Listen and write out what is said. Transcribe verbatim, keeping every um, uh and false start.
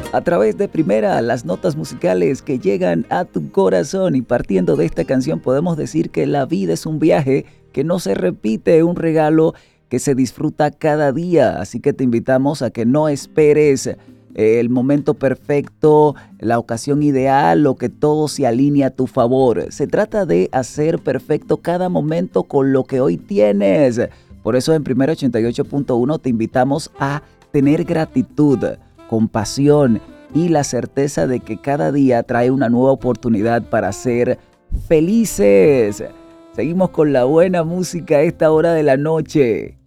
a través de Primera, las notas musicales que llegan a tu corazón. Y partiendo de esta canción podemos decir que la vida es un viaje que no se repite, un regalo que se disfruta cada día. Así que te invitamos a que no esperes el momento perfecto, la ocasión ideal o que todo se alinee a tu favor. Se trata de hacer perfecto cada momento con lo que hoy tienes. Por eso en Primera ochenta y ocho punto uno te invitamos a tener gratitud, compasión y la certeza de que cada día trae una nueva oportunidad para ser felices. Seguimos con la buena música a esta hora de la noche.